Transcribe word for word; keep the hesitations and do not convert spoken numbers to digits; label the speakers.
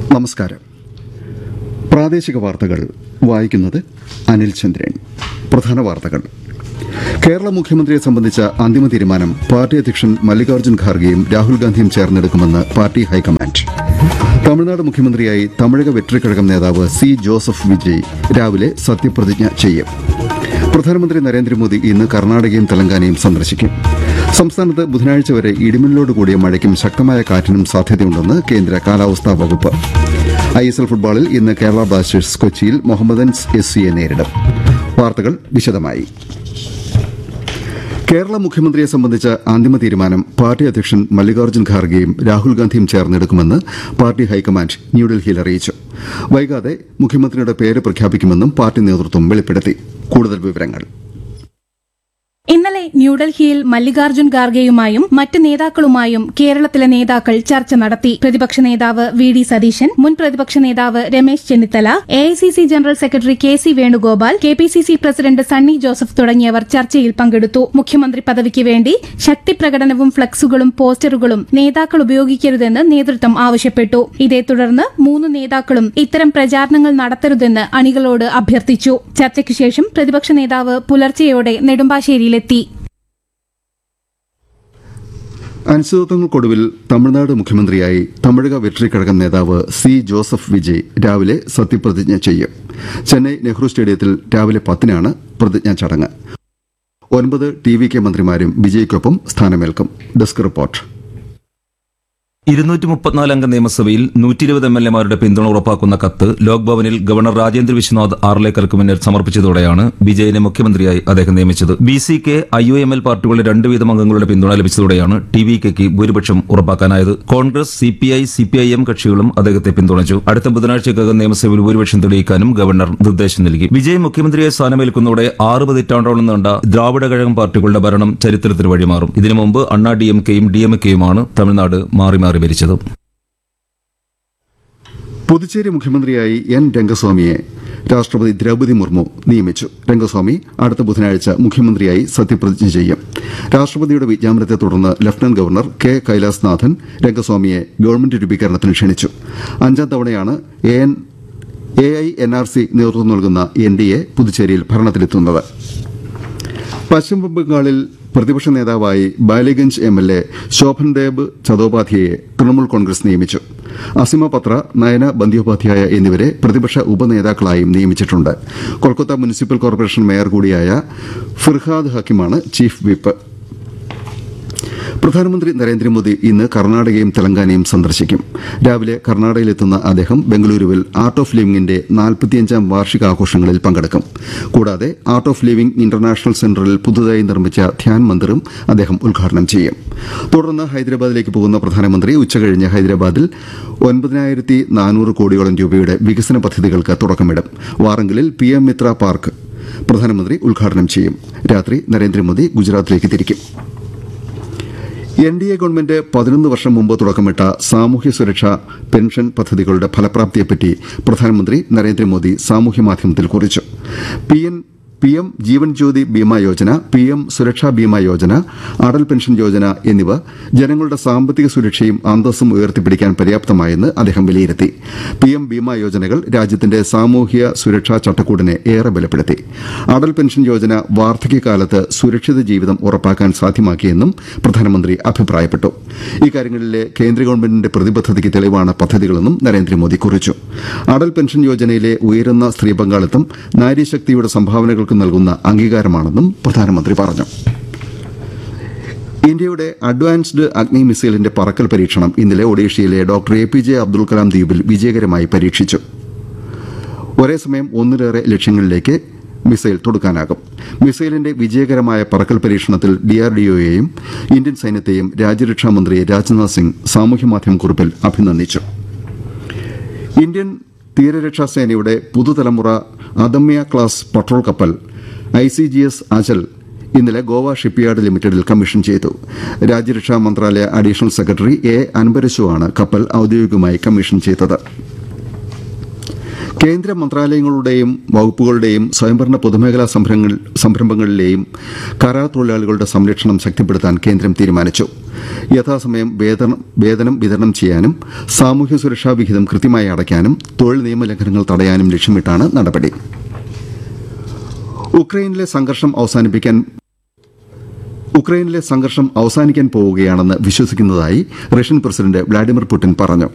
Speaker 1: നമസ്കാരം. പ്രാദേശിക വാർത്തകൾ വായിക്കുന്നത് അനിൽ ചന്ദ്രൻ. പ്രധാന വാർത്തകൾ. കേരള മുഖ്യമന്ത്രിയെ സംബന്ധിച്ച അന്തിമ തീരുമാനം പാർട്ടി അധ്യക്ഷൻ മല്ലികാർജ്ജുൻ ഖാർഗെയും രാഹുൽ ഗാന്ധിയും ചേർന്നെടുക്കുമെന്ന് പാർട്ടി ഹൈക്കമാൻഡ്. തമിഴ്നാട് മുഖ്യമന്ത്രിയായി തമിഴക വെട്രിക്കഴകം നേതാവ് സി ജോസഫ് വിജയ് രാവിലെ സത്യപ്രതിജ്ഞ ചെയ്യും. പ്രധാനമന്ത്രി നരേന്ദ്രമോദി ഇന്ന് കർണാടകയും തെലങ്കാനയും സന്ദർശിക്കും. സംസ്ഥാനത്ത് ബുധനാഴ്ച വരെ ഇടിമിന്നലോട് കൂടിയ മഴയ്ക്കും ശക്തമായ കാറ്റിനും സാധ്യതയുണ്ടെന്ന് കേന്ദ്ര കാലാവസ്ഥാ വകുപ്പ്. ഐ എസ് എൽ ഫുട്ബോളിൽ ഇന്ന് കേരള ബ്ലാസ്റ്റേഴ്സ് കൊച്ചിയിൽ മൊഹമ്മദൻസ് എസ് സിയെ നേരിടും. വാർത്തകൾ വിശദമായി. കേരള മുഖ്യമന്ത്രിയെ സംബന്ധിച്ച അന്തിമ തീരുമാനം പാർട്ടി അധ്യക്ഷൻ മല്ലികാർജ്ജുൻ ഖാർഗെയും രാഹുൽ ഗാന്ധിയും ചേർന്നെടുക്കുമെന്ന് പാർട്ടി ഹൈക്കമാൻഡ് ന്യൂഡൽഹിയിൽ അറിയിച്ചു. വൈകാതെ മുഖ്യമന്ത്രിയുടെ പേര് പ്രഖ്യാപിക്കുമെന്നും പാർട്ടി നേതൃത്വം വെളിപ്പെടുത്തി. കൂടുതൽ വിവരങ്ങൾ.
Speaker 2: ഇന്നലെ ന്യൂഡൽഹിയിൽ മല്ലികാർജ്ജുൻ ഖാർഗെയുമായും മറ്റ് നേതാക്കളുമായും കേരളത്തിലെ നേതാക്കൾ ചർച്ച നടത്തി. പ്രതിപക്ഷ നേതാവ് വി ഡി സതീശൻ, മുൻ പ്രതിപക്ഷ നേതാവ് Ramesh Chennithala, A I C C general secretary K C Venugopal, K P C C president Sunny Joseph തുടങ്ങിയവർ ചർച്ചയിൽ പങ്കെടുത്തു. മുഖ്യമന്ത്രി പദവിക്ക് വേണ്ടി ശക്തിപ്രകടനവും ഫ്ലക്സുകളും പോസ്റ്ററുകളും നേതാക്കൾ ഉപയോഗിക്കരുതെന്ന് നേതൃത്വം ആവശ്യപ്പെട്ടു. ഇതേ തുടർന്ന് മൂന്ന് നേതാക്കളും ഇത്തരം പ്രചാരണങ്ങൾ നടത്തരുതെന്ന് അണികളോട് അഭ്യർത്ഥിച്ചു. ചർച്ചയ്ക്ക് ശേഷം പ്രതിപക്ഷ നേതാവ് പുലർച്ചെയോടെ നെടുമ്പാശ്ശേരിയിലെത്തി.
Speaker 1: അനിശ്ചിതത്വങ്ങൾക്കൊടുവിൽ തമിഴ്നാട് മുഖ്യമന്ത്രിയായി തമിഴക വെട്രിക്കഴകം നേതാവ് സി ജോസഫ് വിജയ് രാവിലെ സത്യപ്രതിജ്ഞ ചെയ്യും. ചെന്നൈ നെഹ്റു സ്റ്റേഡിയത്തിൽ രാവിലെ പത്തിനാണ് പ്രതിജ്ഞാ ചടങ്ങ്. ഒൻപത് ടി വി കെ മന്ത്രിമാരും വിജയ്ക്കൊപ്പം സ്ഥാനമേൽക്കും. Desk report.
Speaker 3: ഇരുന്നൂറ്റി മുപ്പത്തിനാല് അംഗ നിയമസഭയിൽ നൂറ്റി ഇരുപത് എം എൽ എമാരുടെ പിന്തുണ ഉറപ്പാക്കുന്ന കത്ത് ലോക്ഭവനിൽ ഗവർണർ രാജേന്ദ്ര വിശ്വനാഥ് ആർലേക്കർക്ക് മുന്നിൽ സമർപ്പിച്ചതോടെയാണ് വിജയനെ മുഖ്യമന്ത്രിയായി അദ്ദേഹം നിയമിച്ചത്. B C K, I U M L പാർട്ടികളുടെ രണ്ട് വീതം അംഗങ്ങളുടെ പിന്തുണ ലഭിച്ചതോടെയാണ് ടി വി കെക്ക് ഭൂരിപക്ഷം ഉറപ്പാക്കാനായത്. Congress, C P I, C P I M കക്ഷികളും അദ്ദേഹത്തെ പിന്തുണച്ചു. അടുത്ത ബുധനാഴ്ചക്കകം നിയമസഭയിൽ ഭൂരിപക്ഷം തെളിയിക്കാനും ഗവർണർ നിർദ്ദേശം നൽകി. വിജയ് മുഖ്യമന്ത്രിയെ സ്ഥാനമേൽക്കുന്നതോടെ ആറ് പതിറ്റാണ്ടോളം നീണ്ട ദ്രാവിഡ കഴകം പാർട്ടികളുടെ ഭരണം ചരിത്രത്തിന് വഴിമാറും. ഇതിനു മുമ്പ് അണ്ണാ ഡി എം കെയും ഡി എം കെയുമാണ് തമിഴ്നാട് മാറി മാറി ഭരിച്ചത്.
Speaker 1: പുതുച്ചേരി മുഖ്യമന്ത്രിയായി എൻ രംഗസ്വാമിയെ രാഷ്ട്രപതി ദ്രൌപദി മുർമു നിയമിച്ചു. രംഗസ്വാമി അടുത്ത ബുധനാഴ്ച മുഖ്യമന്ത്രിയായി സത്യപ്രതിജ്ഞ ചെയ്യും. രാഷ്ട്രപതിയുടെ വിജ്ഞാപനത്തെ തുടർന്ന് lieutenant governor K Kailashnathan രംഗസ്വാമിയെ government രൂപീകരണത്തിന് ക്ഷണിച്ചു. അഞ്ചാം തവണയാണ് A I N R C നേതൃത്വം നൽകുന്ന എൻ ഡി എ പുതുച്ചേരിയിൽ ഭരണത്തിലെത്തുന്നത്. പശ്ചിമബംഗാളിൽ പ്രതിപക്ഷ നേതാവായി Ballygunge M L A Sovandeb ചതോപാധ്യായെ Trinamool Congress നിയമിച്ചു. അസിമ പത്ര, നയന ബന്ദ്യോപാധ്യായ എന്നിവരെ പ്രതിപക്ഷ ഉപനേതാക്കളായും നിയമിച്ചിട്ടുണ്ട്. കൊൽക്കത്ത മുനിസിപ്പൽ കോർപ്പറേഷൻ മേയർ കൂടിയായ ഫിർഹാദ് ഹക്കിമാണ് ചീഫ് വിപ്പ്. പ്രധാനമന്ത്രി നരേന്ദ്രമോദി ഇന്ന് കർണാടകയും തെലങ്കാനയും സന്ദർശിക്കും. രാവിലെ കർണാടകയിലെത്തുന്ന അദ്ദേഹം ബംഗളൂരുവിൽ ആർട്ട് ഓഫ് ലിവിംഗിന്റെ നാൽപ്പത്തിയഞ്ചാം വാർഷികാഘോഷങ്ങളിൽ പങ്കെടുക്കും. കൂടാതെ ആർട്ട് ഓഫ് ലിവിംഗ് ഇന്റർനാഷണൽ സെന്ററിൽ പുതുതായി നിർമ്മിച്ച ധ്യാൻ മന്ദിറും അദ്ദേഹം ഉദ്ഘാടനം ചെയ്യും. തുടർന്ന് ഹൈദരാബാദിലേക്ക് പോകുന്ന പ്രധാനമന്ത്രി ഉച്ചകഴിഞ്ഞ് ഹൈദരാബാദിൽ ഒൻപതിനായിരത്തി നാനൂറ് കോടിയോളം രൂപയുടെ വികസന പദ്ധതികൾക്ക് തുടക്കമിടും. വാറങ്കലിൽ പി എം മിത്ര പാർക്ക് പ്രധാനമന്ത്രി ഉദ്ഘാടനം ചെയ്യും. രാത്രി നരേന്ദ്രമോദി ഗുജറാത്തിലേക്ക് തിരിക്കും. എൻ ഡി എ ഗവൺമെന്റ് പതിനൊന്ന് വർഷം മുമ്പ് തുടക്കമിട്ട സാമൂഹ്യ സുരക്ഷാ പെൻഷൻ പദ്ധതികളുടെ ഫലപ്രാപ്തിയെപ്പറ്റി പ്രധാനമന്ത്രി നരേന്ദ്രമോദി സാമൂഹ്യമാധ്യമത്തിൽ കുറിച്ചു. P M Jeevan Jyoti Bima Yojana, P M സുരക്ഷാ ബീമാ യോജന, അടൽ പെൻഷൻ യോജന എന്നിവ ജനങ്ങളുടെ സാമ്പത്തിക സുരക്ഷയും അന്തസ്സും ഉയർത്തിപ്പിടിക്കാൻ പര്യാപ്തമായെന്ന് അദ്ദേഹം വിലയിരുത്തി. പി എം ബീമാ യോജനകൾ രാജ്യത്തിന്റെ സാമൂഹ്യ സുരക്ഷാ ചട്ടക്കൂടിനെ ഏറെ ബലപ്പെടുത്തി. അടൽ പെൻഷൻ യോജന വാർദ്ധക്യകാലത്ത് സുരക്ഷിത ജീവിതം ഉറപ്പാക്കാൻ സാധ്യമാക്കിയെന്നും പ്രധാനമന്ത്രി അഭിപ്രായപ്പെട്ടു. ഇക്കാര്യങ്ങളിലെ കേന്ദ്ര ഗവൺമെന്റിന്റെ പ്രതിബദ്ധതയ്ക്ക് തെളിവാണ് പദ്ധതികളെന്നും നരേന്ദ്രമോദി കുറിച്ചു. അടൽ പെൻഷൻ യോജനയിലെ ഉയരുന്ന സ്ത്രീ പങ്കാളിത്തം നാരീശക്തിയുടെ സംഭാവനകൾ നൽകുന്ന അംഗീകാരമാണെന്നും പ്രധാനമന്ത്രി പറഞ്ഞു. ഇന്ത്യയുടെ അഡ്വാൻസ്ഡ് അഗ്നി മിസൈലിന്റെ പറക്കൽ പരീക്ഷണം ഇന്നലെ ഒഡീഷയിലെ doctor A P J Abdul Kalam ദ്വീപിൽ വിജയകരമായി പരീക്ഷിച്ചു. ഒരേ സമയം ഒന്നിലേറെ ലക്ഷ്യങ്ങളിലേക്ക് മിസൈൽ തൊടുക്കാനാകും. മിസൈലിന്റെ വിജയകരമായ പറക്കൽ പരീക്ഷണത്തിൽ ഡിആർഡിഒയെയും ഇന്ത്യൻ സൈന്യത്തെയും രാജ്യരക്ഷാമന്ത്രി രാജ്നാഥ് സിംഗ് സാമൂഹ്യമാധ്യമ കുറിപ്പിൽ അഭിനന്ദിച്ചു. ഇന്ത്യൻ തീരരക്ഷാസേനയുടെ പുതുതലമുറ അദമ്യ ക്ലാസ് പട്രോൾ കപ്പൽ I C G S Achal ഇന്നലെ ഗോവ ഷിപ്പ്യാർഡ് ലിമിറ്റഡിൽ കമ്മീഷൻ ചെയ്തു. രാജ്യരക്ഷാ മന്ത്രാലയ അഡീഷണൽ സെക്രട്ടറി എ അൻപരശുവാണ് കപ്പൽ ഔദ്യോഗികമായി കമ്മീഷൻ ചെയ്തത്. കേന്ദ്ര മന്ത്രാലയങ്ങളുടെയും വകുപ്പുകളുടെയും സ്വയംഭരണ പൊതുമേഖലാ സംരംഭങ്ങളിലെയും കരാർ തൊഴിലാളികളുടെ സംരക്ഷണം ശക്തിപ്പെടുത്താൻ കേന്ദ്രം തീരുമാനിച്ചു. യഥാസമയം വേതനം വേതനം വിതരണം ചെയ്യാനും സാമൂഹ്യ സുരക്ഷാ വിഹിതം കൃത്യമായി അടയ്ക്കാനും തൊഴിൽ നിയമലംഘനങ്ങൾ തടയാനും ലക്ഷ്യമിട്ടാണ് നടപടി. ഉക്രൈനിലെ സംഘർഷം അവസാനിപ്പിക്കാൻ ഉക്രൈനിലെ സംഘർഷം അവസാനിക്കാൻ പോവുകയാണെന്ന് വിശ്വസിക്കുന്നതായി റഷ്യൻ പ്രസിഡന്റ് വ്ളാഡിമിർ പുടിൻ പറഞ്ഞു.